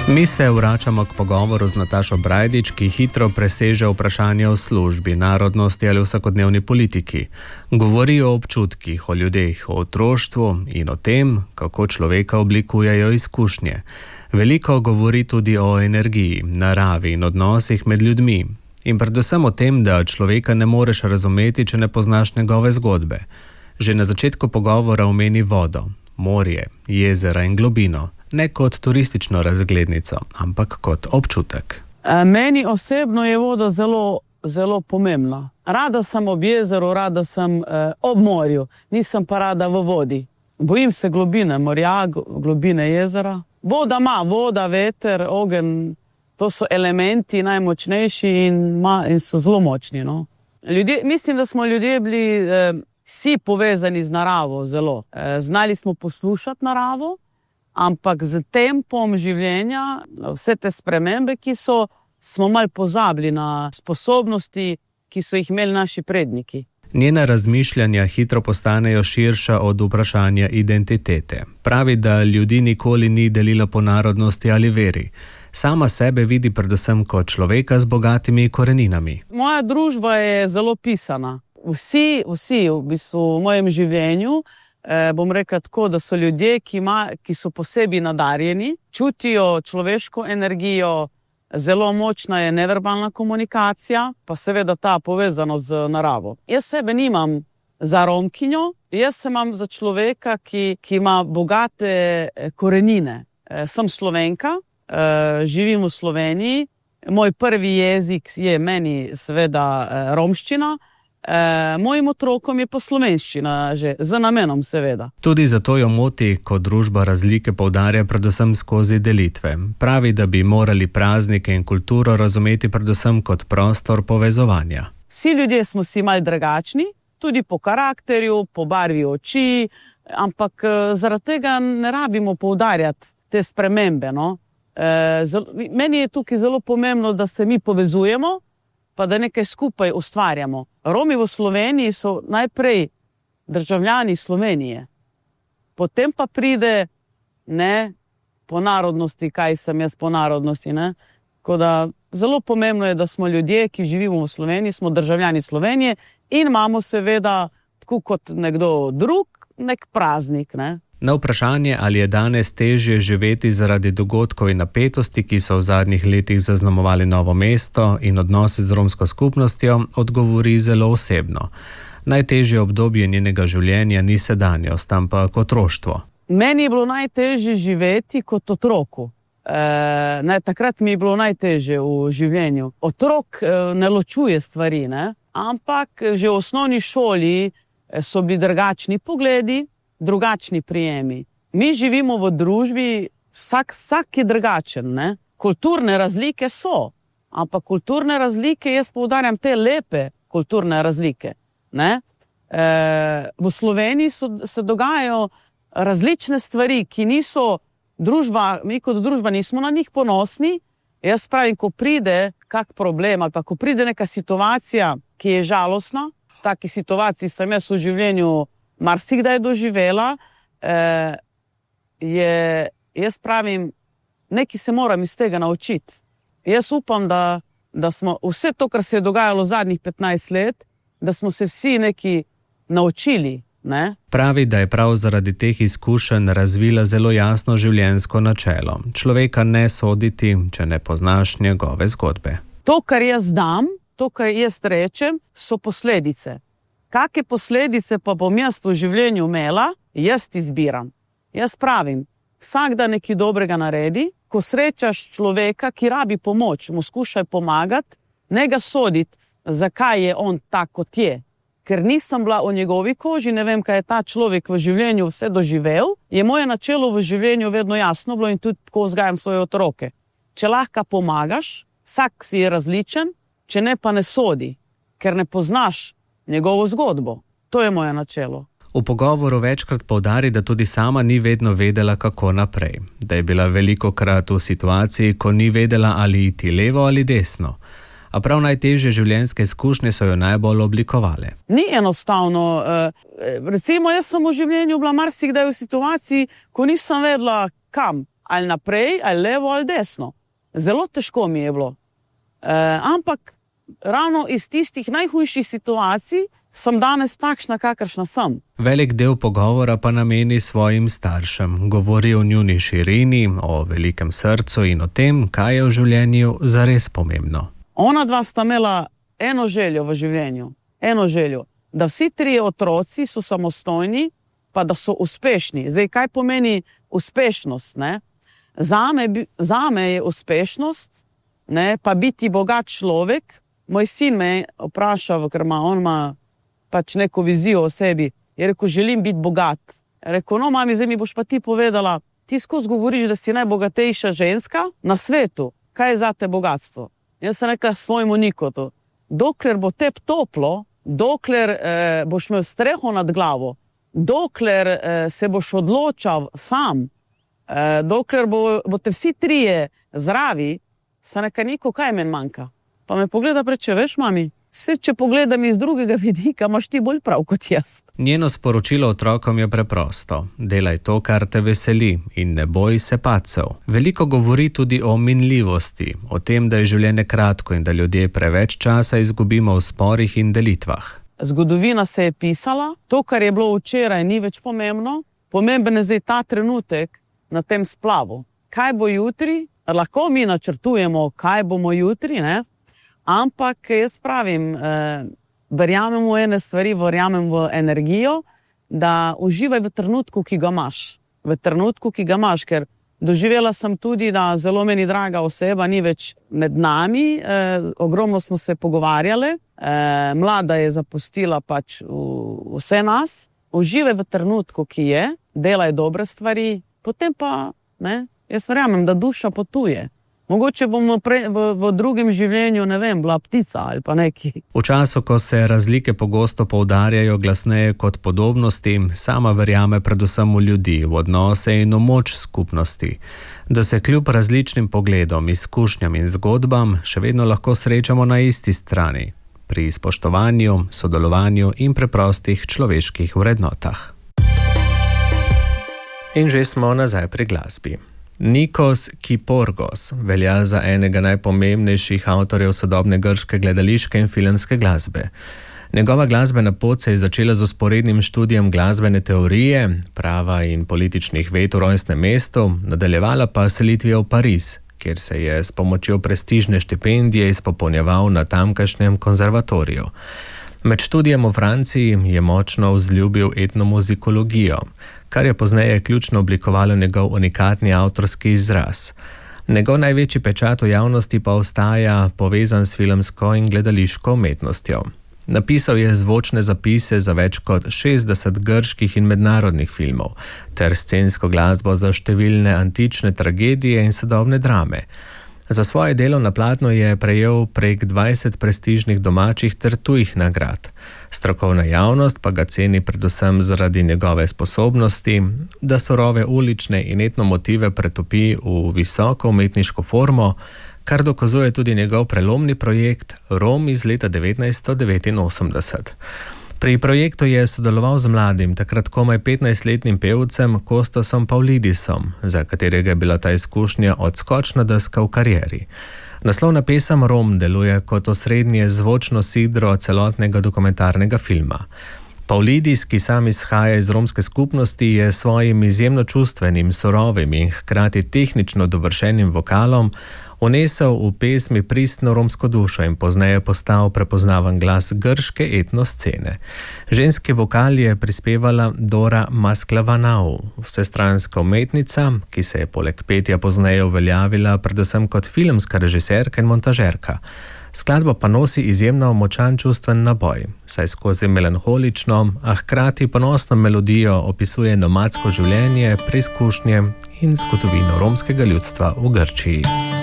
Mi se vračamo k pogovoru z Natašo Brajdič, ki hitro preseže vprašanje o službi, narodnosti ali vsakodnevni politiki. Govori o občutkih, o ljudeh, o otroštvu in o tem, kako človeka oblikujejo izkušnje. Veliko govori tudi o energiji, naravi in odnosih med ljudmi. In predvsem o tem, da človeka ne moreš razumeti, če ne poznaš njegove zgodbe. Že na začetku pogovora omeni vodo, morje, jezera in globino. Ne kot turistično razglednico, ampak kot občutek. Meni osebno je voda zelo, zelo pomembna. Rada sem ob jezeru, rada sem ob morju, nisem pa rada v vodi. Bojim se globine morja, globine jezera. Voda, veter, ogenj, to so elementi najmočnejši in so zelo močni. No? Mislim, da smo ljudje bili vsi povezani z naravo zelo. Znali smo poslušati naravo, ampak z tempom življenja, vse te spremembe, smo malo pozabili na sposobnosti, ki so jih imeli naši predniki. Njena razmišljanja hitro postanejo širša od vprašanja identitete. Pravi, da ljudi nikoli ni delila po narodnosti ali veri. Sama sebe vidi predvsem kot človeka z bogatimi koreninami. Moja družba je zelo pisana. Vsi v bistvu v mojem življenju, bom rekel tako, da so ljudje, ki so posebej nadarjeni, čutijo človeško energijo, zelo močna je neverbalna komunikacija, pa seveda ta povezanost z naravo. Jaz sebe nimam za Romkinjo, jaz se imam za človeka, ki ima bogate korenine. Sem Slovenka, živim v Sloveniji, moj prvi jezik je meni seveda romščina, mojim otrokom je pa slovenščina že, z namenom seveda. Tudi zato jo moti, ko družba razlike poudarja predvsem skozi delitve. Pravi, da bi morali praznike in kulturo razumeti predvsem kot prostor povezovanja. Vsi ljudje smo si malo drugačni, tudi po karakterju, po barvi oči, ampak zaradi tega ne rabimo poudarjati te spremembe. No? Meni je tukaj zelo pomembno, da se mi povezujemo, pa da nekaj skupaj ustvarjamo. Romi v Sloveniji so najprej državljani Slovenije. Potem pa pride po narodnosti, kaj sem jaz po narodnosti. Ne? Tako da zelo pomembno je, da smo ljudje, ki živimo v Sloveniji, smo državljani Slovenije in imamo seveda, tako kot nekdo drug, nek praznik. Ne? Na vprašanje, ali je danes težje živeti zaradi dogodkov in napetosti, ki so v zadnjih letih zaznamovali Novo mesto in odnose z romsko skupnostjo, odgovori zelo osebno. Najtežje obdobje njenega življenja ni sedanjost, ampak otroštvo. Meni je bilo najtežje živeti kot otroku. Takrat mi je bilo najtežje v življenju. Otrok ne ločuje stvari, ne? Ampak že v osnovni šoli so bili drugačni pogledi, drugačni prijemi. Mi živimo v družbi, vsak je drugačen. Ne? Kulturne razlike so, ampak kulturne razlike, jaz poudarjam te lepe kulturne razlike. Ne? V Sloveniji se dogajajo različne stvari, ki niso družba, mi kot družba nismo na njih ponosni. Jaz pravim, ko pride kak problem ali pa ko pride neka situacija, ki je žalostna, taki situaciji sem jaz v življenju marsikdaj doživela, jaz pravim, nekaj se moram iz tega naučiti. Jaz upam, da smo vse to, kar se je dogajalo zadnjih 15 let, da smo se vsi nekaj naučili. Ne? Pravi, da je prav zaradi teh izkušenj razvila zelo jasno življenjsko načelo. Človeka ne soditi, če ne poznaš njegove zgodbe. To, kar jaz dam, to, kar jaz rečem, so posledice. Kakšne posledice pa bom jaz v življenju imela, jaz izbiram. Jaz pravim, vsak da nekaj dobrega naredi, ko srečaš človeka, ki rabi pomoč, mu skušaj pomagati, ne ga soditi, zakaj je on tak, kot je. Ker nisem bila v njegovi koži, ne vem, kaj je ta človek v življenju vse doživel, je moje načelo v življenju vedno jasno bilo in tudi tako vzgajam svoje otroke. Če lahko pomagaš, vsak si je različen, če ne pa ne sodi, ker ne poznaš njegovo zgodbo. To je moje načelo. V pogovoru večkrat poudari, da tudi sama ni vedno vedela, kako naprej. Da je bila velikokrat v situaciji, ko ni vedela, ali iti levo ali desno. A prav najtežje življenjske izkušnje so jo najbolj oblikovale. Ni enostavno. Recimo, jaz sem v življenju bila marsikdaj v situaciji, ko nisem vedela kam. ali naprej, ali levo, ali desno. Zelo težko mi je bilo. Ampak ravno iz tistih najhujših situacij sem danes takšna, kakršna sem. Velik del pogovora pa nameni svojim staršem. Govori o njuni širini, o velikem srcu in o tem, kaj je v življenju zares pomembno. Ona dva sta imela eno željo v življenju. Eno željo. Da vsi trije otroci so samostojni, pa da so uspešni. Zdaj, kaj pomeni uspešnost? Ne? Zame je uspešnost, ne, pa biti bogat človek. Moj sin me je vprašal, ker on ima pač neko vizijo o sebi. Je rekel, želim biti bogat. Je rekel, no mami, zdaj mi boš pa ti povedala, ti skozi govoriš, da si najbogatejša ženska na svetu. Kaj je za te bogatstvo? Jaz sem rekla svojemu Nikotu, dokler bo tebi toplo, dokler boš imel streho nad glavo, dokler se boš odločal sam, dokler boste vsi trije zdravi, sem rekla, Niko, kaj meni manjka? Pa me pogleda preče, veš, mami, vse, če pogledam iz drugega vidika, imaš ti bolj prav kot jaz. Njeno sporočilo otrokom je preprosto. Delaj to, kar te veseli in ne boj se padcev. Veliko govori tudi o minljivosti, o tem, da je življenje kratko in da ljudje preveč časa izgubimo v sporih in delitvah. Zgodovina se je pisala, to, kar je bilo včeraj, ni več pomembno. Pomemben je zdaj ta trenutek na tem splavu. Kaj bo jutri? Lahko mi načrtujemo, kaj bomo jutri, ne? Ampak jaz pravim, verjamem v ene stvari, verjamem v energijo, da uživaj v trenutku, ki ga imaš. V trenutku, ki ga imaš, ker doživela sem tudi, da zelo meni draga oseba ni več med nami, ogromno smo se pogovarjali, mlada je zapustila pač vse nas. Uživaj v trenutku, ki je, delaj dobre stvari, potem pa, ne, jaz verjamem, da duša potuje. Mogoče bomo v drugem življenju, ne vem, bila ptica ali pa neki. V času, ko se razlike pogosto poudarjajo glasneje kot podobnosti, sama verjame predvsem v ljudi, v odnose in v moč skupnosti. Da se kljub različnim pogledom, izkušnjam in zgodbam še vedno lahko srečamo na isti strani. Pri spoštovanju, sodelovanju in preprostih človeških vrednotah. In že smo nazaj pri glasbi. Nikos Kiporgos velja za enega najpomembnejših avtorjev sodobne grške gledališke in filmske glasbe. Njegova glasbena pot se je začela z vzporednim študijem glasbene teorije, prava in političnih ved v rojstnem mestu, nadaljevala pa selitvijo v Pariz, kjer se je s pomočjo prestižne štipendije izpopolnjeval na tamkajšnjem konzervatoriju. Med študijem v Franciji je močno vzljubil etnomuzikologijo, kar je pozneje ključno oblikovalo njegov unikatni avtorski izraz. Njegov največji pečat v javnosti pa ostaja povezan s filmsko in gledališko umetnostjo. Napisal je zvočne zapise za več kot 60 grških in mednarodnih filmov, ter scensko glasbo za številne antične tragedije in sodobne drame. Za svoje delo na platnu je prejel prek 20 prestižnih domačih ter tujih nagrad. Strokovna javnost pa ga ceni predvsem zaradi njegove sposobnosti, da surove ulične in etno motive pretopi v visoko umetniško formo, kar dokazuje tudi njegov prelomni projekt Rom iz leta 1989. Pri projektu je sodeloval z mladim, takrat komaj 15-letnim pevcem Kostasom Pavlidisom, za katerega je bila ta izkušnja odskočna deska v karieri. Naslovna pesem Rom deluje kot osrednje zvočno sidro celotnega dokumentarnega filma. Pavlidis, ki sam izhaja iz romske skupnosti, je svojim izjemno čustvenim, surovim in hkrati tehnično dovršenim vokalom unesel v pesmi pristno romsko dušo in pozneje postal prepoznaven glas grške etno scene. Ženski vokal je prispevala Dora Masklavanau, vsestranska umetnica, ki se je poleg petja pozneje uveljavila predvsem kot filmska režiserka in montažerka. Skladba pa nosi izjemno močan čustven naboj, saj skozi melanholično, a hkrati ponosno melodijo opisuje nomadsko življenje, preizkušnje in zgodovino romskega ljudstva v Grčiji.